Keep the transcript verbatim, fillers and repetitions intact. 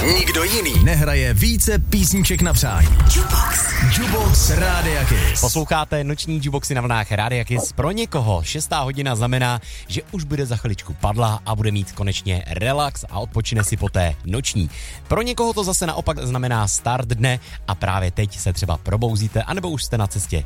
Nikdo jiný nehraje více písniček na přání. Jukebox. Jukebox Rádia Kiss. Posloucháte noční Jukeboxy na vlnách Rádia Kiss. Pro někoho šestá hodina znamená, že už bude za chviličku padla a bude mít konečně relax a odpočine si po té noční. Pro někoho to zase naopak znamená start dne a právě teď se třeba probouzíte, anebo už jste na cestě